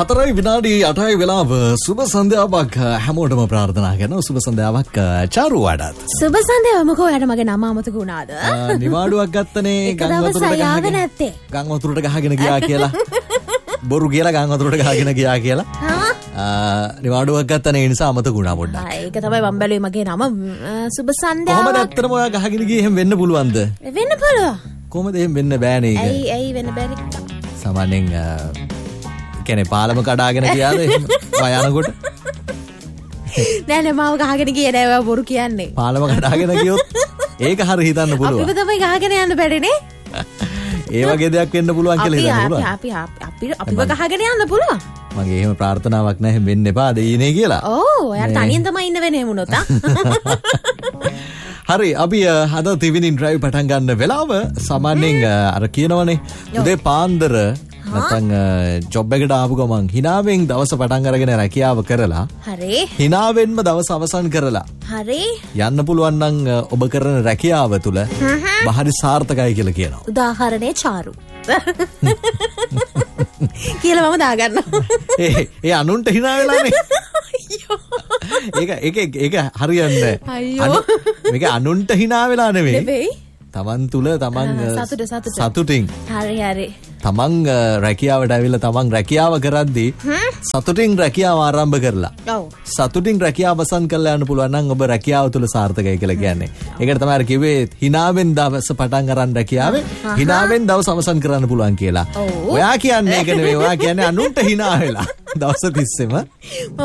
4 විනාඩි 8යි වෙලාව සුබ සන්ධ්‍යාවක් හැමෝටම ප්‍රාර්ථනා කරනවා. සුබ සන්ධ්‍යාවක් චාරු වඩාත්. සුබ සන්ධ්‍යාව මොකෝ යාට මගේ නම අමතක වුණාද? නිවාඩුවක් ගත්තනේ ගම් වතුරට ගහගෙන ගියා කියලා. බොරු කියලා ගම් වතුරට ගහගෙන ගියා කියලා. නිවාඩුවක් ගත්තනේ ඒ නිසා අමතක වුණා පොඩ්ඩක්. ඒක තමයි මම බැලුවේ මගේ නම සුබ සන්ධ්‍යාව. කොහමද ඇත්තටම ඔයා ගහගෙන ගියේ එහෙම වෙන්න පුළුවන්ද? වෙන්න පුළුවන්. කොහමද එහෙම වෙන්න බෑනේ ඒක? ඇයි වෙන්න බැරි? සාමාන්‍යයෙන් කියන්නේ පාලම කඩාගෙන ගියාද එහෙම යනකොට? නෑ මාව ගහගෙන ගියේ නෑ ඔයා බොරු කියන්නේ. පාලම කඩාගෙන ගියොත් ඒක හරිය හිතන්න පුළුවන්. අපිව තමයි ගහගෙන යන්න බැරිනේ. ඒ වගේ දෙයක් වෙන්න පුළුවන් කියලා හිතන්න පුළුවන්. අපිව ගහගෙන යන්න පුළුවන්. මගේ එහෙම ප්‍රාර්ථනාවක් නැහැ වෙන්න එපා දෙයිනේ කියලා. ඕ ඔයා තනියෙන් තමයි ඉන්න වෙන්නේ වුණොත් හරි අපි අද තිවිනින් ඩ්‍රයිව් පටන් ගන්න වෙලාව සාමාන්‍යයෙන් අර කියනවනේ උදේ පාන්දර නැත්නම් ජොබ් එකට ආපු ගමන් හිනාවෙන් දවස පටන් අරගෙන රැකියාව කරලා හරි හිනාවෙන්ම දවස අවසන් කරලා හරි යන්න පුළුවන් නම් ඔබ කරන රැකියාව තුල බහරි සාර්ථකයි කියලා කියනවා. උදාහරණේ චාරු කියලා මම දාගන්නවා. ඒ අනුන්ට hina වෙලානේ. ඒක හරියන්නේ නැහැ. මේක අනුන්ට hina වෙලා නෙවෙයි. තමන් තුල තමන් සතුටින්. හරි. තමන් රැකියාවට ඇවිල්ලා තමන් රැකියාව කරද්දී සතුටින් රැකියාව ආරම්භ කරලා. ඔව්. සතුටින් රැකියාව අවසන් කරලා යන්න පුළුවන් නම් ඔබ රැකියාව තුල සාර්ථකයි කියලා කියන්නේ. ඒකට තමයි අර කිව්වේ hinaවෙන් දවස පටන් අරන් රැකියාවේ hinaවෙන් දවස අවසන් කරන්න පුළුවන් කියලා. ඔයා කියන්නේ ඒක නෙවෙයි. ඔයා කියන්නේ අනුන්ට hina වෙලා දවස් 30ෙම